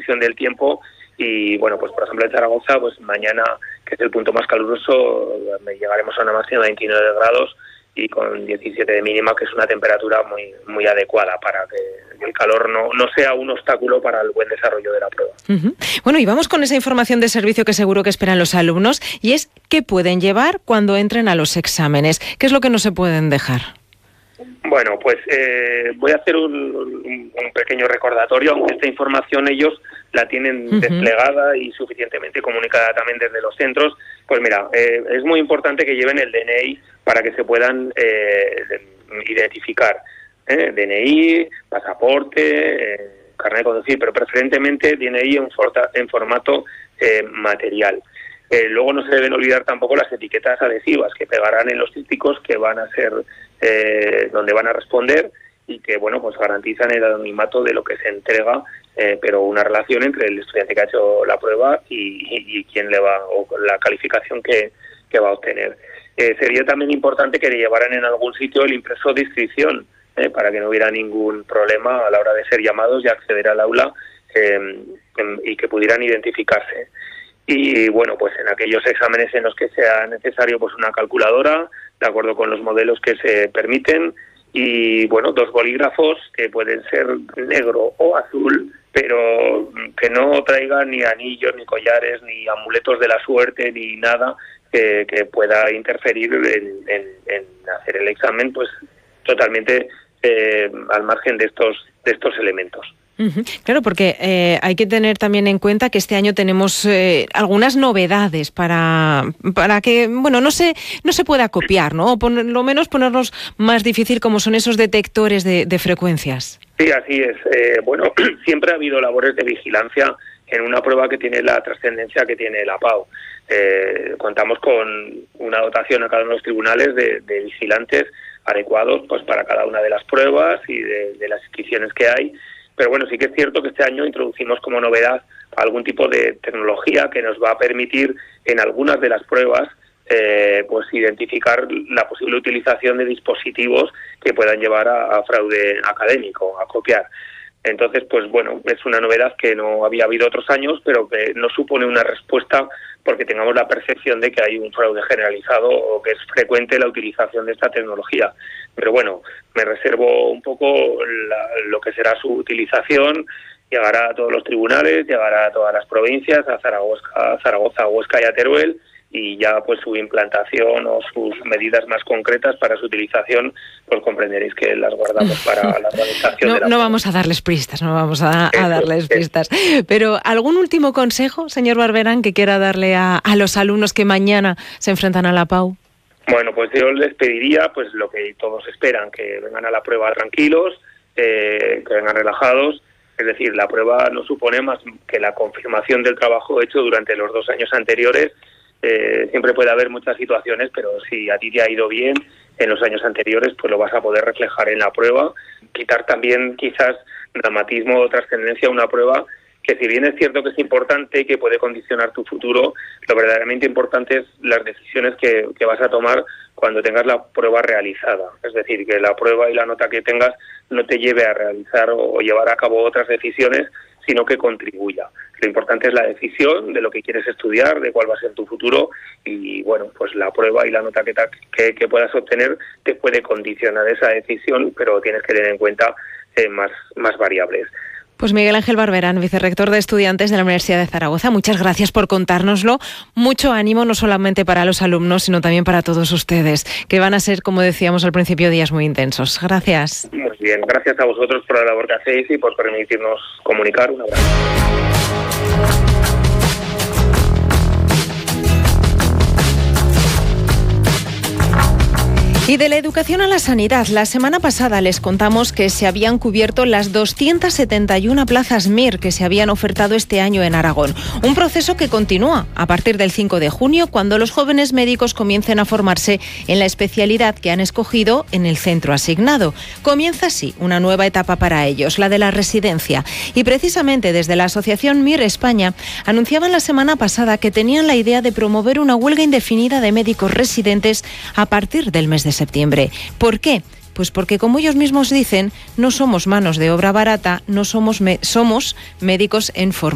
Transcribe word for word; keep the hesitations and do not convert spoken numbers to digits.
función del tiempo. Y bueno, pues por ejemplo en Zaragoza, pues mañana, que es el punto más caluroso, llegaremos a una máxima de veintinueve grados y con diecisiete de mínima, que es una temperatura muy muy adecuada para que el calor no, no sea un obstáculo para el buen desarrollo de la prueba. Uh-huh. Bueno, y vamos con esa información de servicio que seguro que esperan los alumnos, y es qué pueden llevar cuando entren a los exámenes. ¿Qué es lo que no se pueden dejar? Bueno, pues eh, voy a hacer un, un, un pequeño recordatorio, aunque esta información ellos la tienen uh-huh. desplegada y suficientemente comunicada también desde los centros. Pues mira, eh, es muy importante que lleven el D N I para que se puedan eh, identificar. ¿eh? D N I, pasaporte, eh, carnet de conducir, pero preferentemente D N I en, forta, en formato eh, material. Eh, luego no se deben olvidar tampoco las etiquetas adhesivas que pegarán en los típicos que van a ser eh, donde van a responder y que bueno pues garantizan el anonimato de lo que se entrega, eh, pero una relación entre el estudiante que ha hecho la prueba y, y, y quién le va, o la calificación que, que va a obtener. Eh, sería también importante que le llevaran en algún sitio el impreso de inscripción, eh, para que no hubiera ningún problema a la hora de ser llamados y acceder al aula, eh, y que pudieran identificarse. Y bueno, pues en aquellos exámenes en los que sea necesario pues una calculadora, de acuerdo con los modelos que se permiten, y bueno, dos bolígrafos que pueden ser negro o azul, pero que no traigan ni anillos, ni collares, ni amuletos de la suerte, ni nada que, que pueda interferir en, en, en hacer el examen, pues totalmente eh, al margen de estos, de estos elementos. Uh-huh. Claro, porque eh, hay que tener también en cuenta que este año tenemos eh, algunas novedades para para que bueno no se no se pueda copiar, ¿no? O por lo menos ponernos más difícil, como son esos detectores de, de frecuencias. Sí, así es. Eh, bueno, siempre ha habido labores de vigilancia en una prueba que tiene la trascendencia que tiene la PAU. Eh, contamos con una dotación a cada uno de los tribunales de, de vigilantes adecuados pues para cada una de las pruebas y de, de las inscripciones que hay. Pero bueno, sí que es cierto que este año introducimos como novedad algún tipo de tecnología que nos va a permitir en algunas de las pruebas eh, pues identificar la posible utilización de dispositivos que puedan llevar a, a fraude académico, a copiar. Entonces, pues bueno, es una novedad que no había habido otros años, pero que no supone una respuesta porque tengamos la percepción de que hay un fraude generalizado o que es frecuente la utilización de esta tecnología. Pero bueno, me reservo un poco la, lo que será su utilización. Llegará a todos los tribunales, llegará a todas las provincias, a Zaragoza, a Zaragoza, Huesca y a Teruel, y ya pues su implantación o sus medidas más concretas para su utilización, pues comprenderéis que las guardamos para la organización no, de la No vamos a darles pistas, no vamos a, a darles pistas. Pero ¿algún último consejo, señor Barberán, que quiera darle a, a los alumnos que mañana se enfrentan a la PAU? Bueno, pues yo les pediría pues lo que todos esperan, que vengan a la prueba tranquilos, eh, que vengan relajados. Es decir, la prueba no supone más que la confirmación del trabajo hecho durante los dos años anteriores. Eh, siempre puede haber muchas situaciones, pero si a ti te ha ido bien en los años anteriores, pues lo vas a poder reflejar en la prueba. Quitar también quizás dramatismo o trascendencia a una prueba que, si bien es cierto que es importante y que puede condicionar tu futuro, lo verdaderamente importante es las decisiones que, que vas a tomar cuando tengas la prueba realizada. Es decir, que la prueba y la nota que tengas no te lleve a realizar o llevar a cabo otras decisiones, sino que contribuya. Lo importante es la decisión de lo que quieres estudiar, de cuál va a ser tu futuro, y bueno, pues la prueba y la nota que, ta, que, que puedas obtener te puede condicionar esa decisión, pero tienes que tener en cuenta eh, más, más variables. Pues Miguel Ángel Barberán, vicerrector de estudiantes de la Universidad de Zaragoza, muchas gracias por contárnoslo. Mucho ánimo, no solamente para los alumnos, sino también para todos ustedes, que van a ser, como decíamos al principio, días muy intensos. Gracias. Muy bien, gracias a vosotros por la labor que hacéis y por permitirnos comunicar. Un abrazo. Y de la educación a la sanidad, la semana pasada les contamos que se habían cubierto las doscientas setenta y una plazas M I R que se habían ofertado este año en Aragón. Un proceso que continúa a partir del cinco de junio, cuando los jóvenes médicos comiencen a formarse en la especialidad que han escogido en el centro asignado. Comienza así una nueva etapa para ellos, la de la residencia. Y precisamente desde la Asociación M I R España anunciaban la semana pasada que tenían la idea de promover una huelga indefinida de médicos residentes a partir del mes de septiembre. ¿Por qué? Pues porque, como ellos mismos dicen, no somos manos de obra barata, no somos, me- somos médicos en formación.